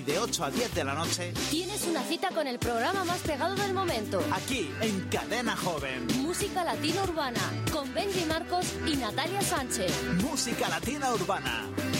De 8 a 10 de la noche, tienes una cita con el programa más pegado del momento. Aquí, en Cadena Joven. Música latina urbana, con Benji Marcos y Natalia Sánchez. Música latina urbana.